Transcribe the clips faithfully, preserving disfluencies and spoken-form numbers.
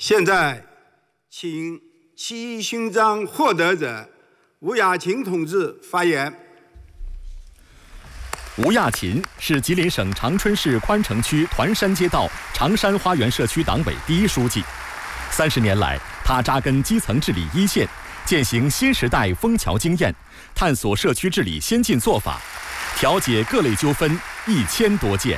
现在，请七一勋章获得者吴雅琴同志发言。 吴亚琴是吉林省长春市宽城区团山街道长山花园社区党委第一书记。三十年来，他扎根基层治理一线，践行新时代枫桥经验，探索社区治理先进做法，调解各类纠纷一千多件。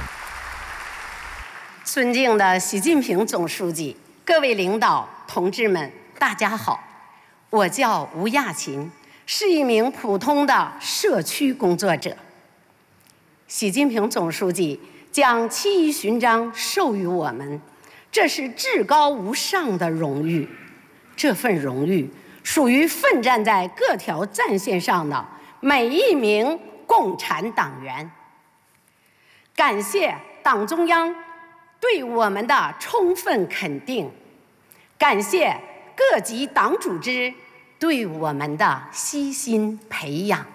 尊敬的习近平总书记，各位领导同志们，大家好，我叫吴亚琴，是一名普通的社区工作者。习近平总书记将七一勋章授予我们，这是至高无上的荣誉。这份荣誉属于奋战在各条战线上的每一名共产党员。感谢党中央对我们的充分肯定，感谢各级党组织对我们的悉心培养。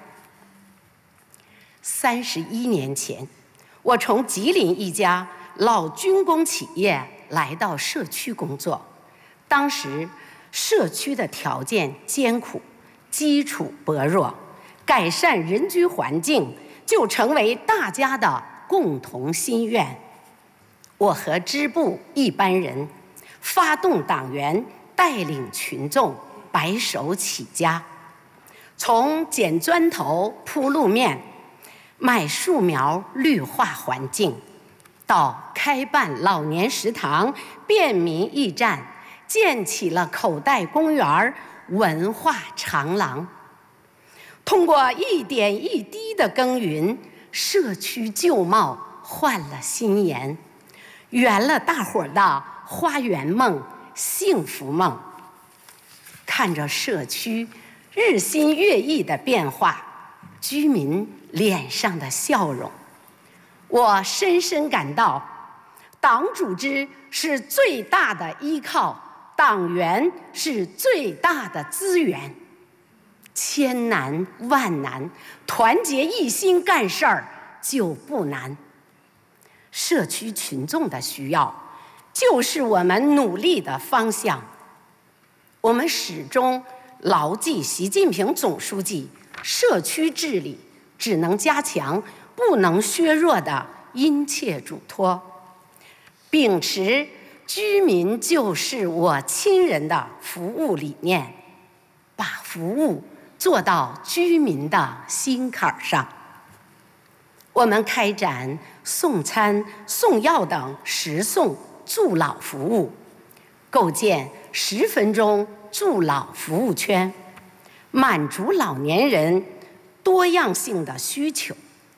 三十一年前，我从吉林一家老军工企业来到社区工作。当时，社区的条件艰苦，基础薄弱，改善人居环境就成为大家的共同心愿。我和支部一班人发动党员，带领群众白手起家，从捡砖头铺路面，卖树苗绿化环境，到开办老年食堂、便民驿站，建起了口袋公园、文化长廊。通过一点一滴的耕耘，社区旧貌换了新颜，圆了大伙儿的花园梦、幸福梦。看着社区日新月异的变化，居民脸上的笑容，我深深感到，党组织是最大的依靠，党员是最大的资源。千难万难，团结一心干事儿就不难。社区群众的需要，就是我们努力的方向。我们始终牢记习近平总书记社区治理只能加强不能削弱的殷切嘱托，秉持居民就是我亲人的服务理念，把服务做到居民的心坎上。我们开展送餐、送药等食送助老服务，构建十分钟助老服务圈，满足老年人多样性的需求。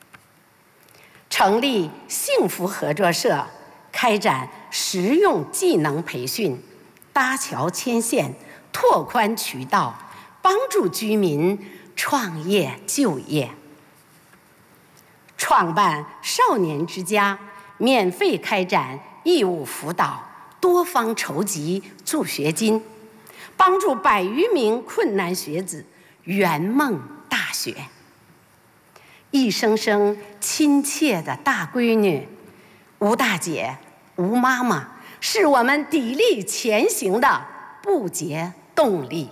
成立幸福合作社，开展实用技能培训，搭桥牵线，拓宽渠道，帮助居民创业就业。创办少年之家，免费开展义务辅导，多方筹集助学金，帮助百余名困难学子圆梦大学。一声声亲切的大闺女，吴大姐、吴妈妈，是我们砥砺前行的不竭动力。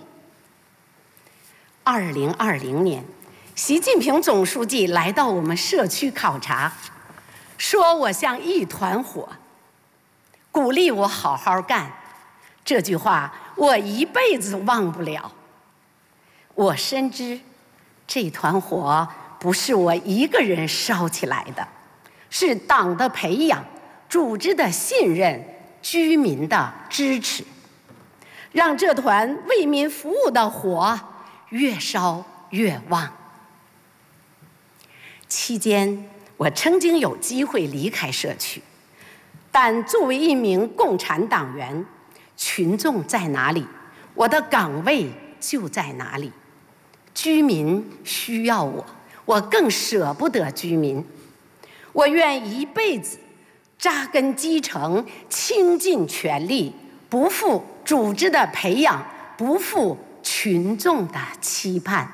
二零二零年，习近平总书记来到我们社区考察，说我像一团火，鼓励我好好干。这句话我一辈子忘不了。我深知，这团火不是我一个人烧起来的，是党的培养、组织的信任、居民的支持，让这团为民服务的火越烧越旺。期间，我曾经有机会离开社区，但作为一名共产党员，群众在哪里，我的岗位就在哪里。居民需要我，我更舍不得居民。我愿一辈子扎根基层，倾尽全力，不负组织的培养，不负群众的期盼。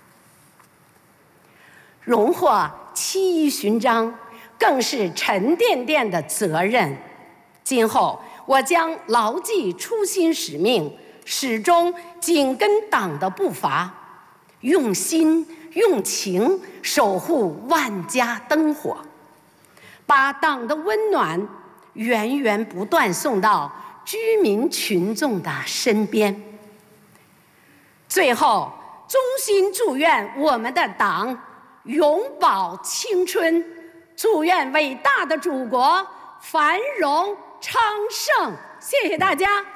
荣获七一勋章更是沉甸甸的责任。今后我将牢记初心使命，始终紧跟党的步伐，用心用情守护万家灯火，把党的温暖源源不断送到居民群众的身边。最后，衷心祝愿我们的党永葆青春，祝愿伟大的祖国繁荣昌盛。谢谢大家。